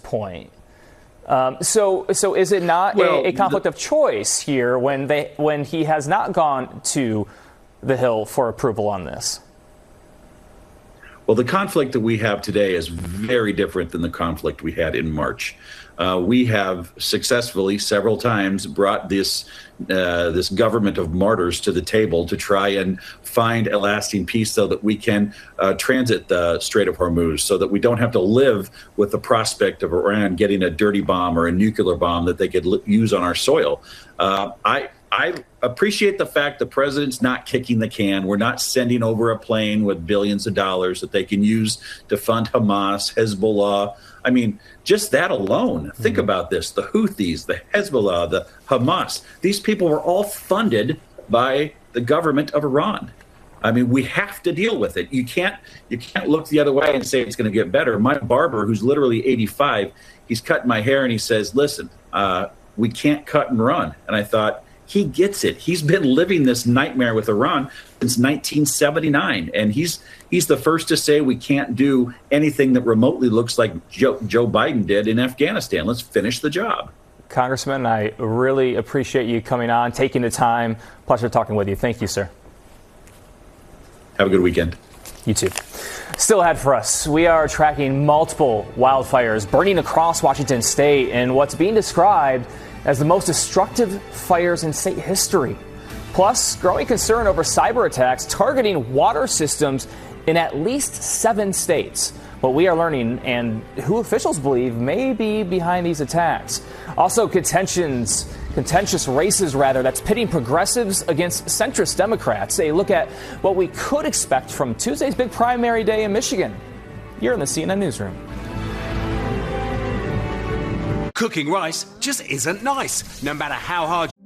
point. So is it not a conflict of choice here when he has not gone to the Hill for approval on this? Well, the conflict that we have today is very different than the conflict we had in March. We have successfully several times brought this government of martyrs to the table to try and find a lasting peace so that we can transit the Strait of Hormuz, so that we don't have to live with the prospect of Iran getting a dirty bomb or a nuclear bomb that they could use on our soil. I appreciate the fact the president's not kicking the can. We're not sending over a plane with billions of dollars that they can use to fund Hamas, Hezbollah. I mean, just that alone. Think about this. The Houthis, the Hezbollah, the Hamas, these people were all funded by the government of Iran. I mean, we have to deal with it. You can't look the other way and say it's going to get better. My barber, who's literally 85, he's cutting my hair and he says, listen, we can't cut and run. And I thought, he gets it. He's been living this nightmare with Iran since 1979. And he's the first to say we can't do anything that remotely looks like Joe Biden did in Afghanistan. Let's finish the job. Congressman, I really appreciate you coming on, taking the time. Pleasure talking with you. Thank you, sir. Have a good weekend. You too. Still ahead for us, we are tracking multiple wildfires burning across Washington state in what's being described as the most destructive fires in state history. Plus, growing concern over cyber attacks targeting water systems in at least 7 states. What we are learning and who officials believe may be behind these attacks. Also, contentious races, that's pitting progressives against centrist Democrats. A look at what we could expect from Tuesday's big primary day in Michigan. You're in the CNN Newsroom. Cooking rice just isn't nice, no matter how hard